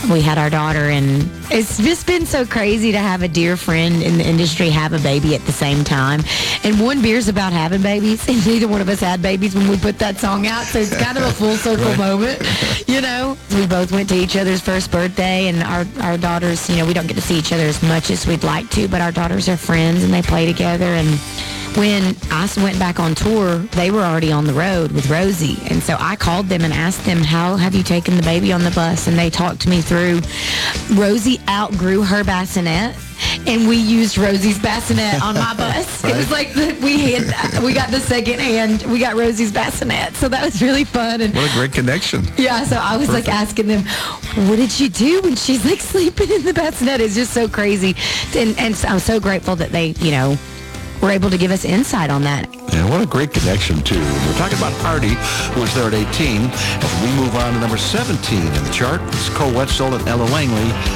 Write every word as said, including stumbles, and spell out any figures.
we had our daughter, and it's just been so crazy to have a dear friend in the industry have a baby at the same time. And One Beer's about having babies, and neither one of us had babies when we put that song out, so it's kind of a full circle moment, you know. We both went to each other's first birthday, and our, our daughters, you know, we don't get to see each other as much as we'd like to, but our daughters are friends, and they play together. And when I went back on tour, they were already on the road with Rosie. And so I called them and asked them, how have you taken the baby on the bus? And they talked me through. Rosie outgrew her bassinet, and we used Rosie's bassinet on my bus. Right. It was like the, we had we got the second hand, we got Rosie's bassinet. So that was really fun. And what a great connection. Yeah, so I was Perfect. like asking them, what did you do when she's like sleeping in the bassinet? It's just so crazy. And, and I'm so grateful that they, you know, were able to give us insight on that. Yeah, what a great connection, too. We're talking about Artie, who was there at eighteen. As we move on to number seventeen in the chart, it's Cole Wetzel and Ella Langley.